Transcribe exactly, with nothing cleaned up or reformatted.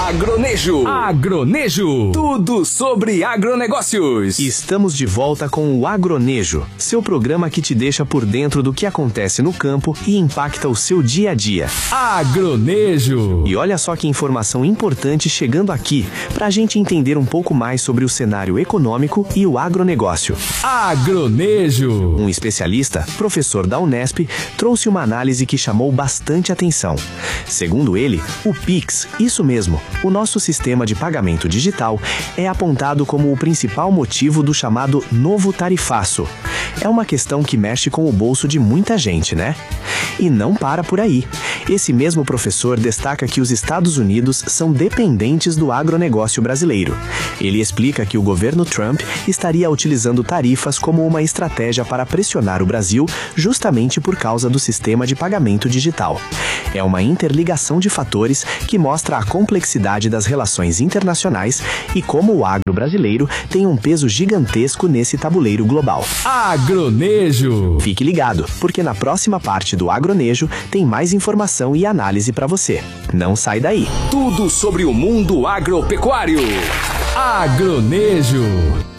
Agronejo. Agronejo. Tudo sobre agronegócios. Estamos de volta com o Agronejo, seu programa que te deixa por dentro do que acontece no campo e impacta o seu dia a dia. Agronejo. E olha só que informação importante chegando aqui, para a gente entender um pouco mais sobre o cenário econômico e o agronegócio. Agronejo. Um especialista, professor da Unesp, trouxe uma análise que chamou bastante atenção. Segundo ele, o Pix, isso mesmo, o nosso sistema de pagamento digital, é apontado como o principal motivo do chamado novo tarifaço. É uma questão que mexe com o bolso de muita gente, né? E não para por aí. Esse mesmo professor destaca que os Estados Unidos são dependentes do agronegócio brasileiro. Ele explica que o governo Trump estaria utilizando tarifas como uma estratégia para pressionar o Brasil justamente por causa do sistema de pagamento digital. É uma interligação de fatores que mostra a complexidade das relações internacionais e como o agro brasileiro tem um peso gigantesco nesse tabuleiro global. Agronejo. Fique ligado, porque na próxima parte do Agronejo tem mais informação e análise para você. Não sai daí. Tudo sobre o mundo agropecuário. Agronejo.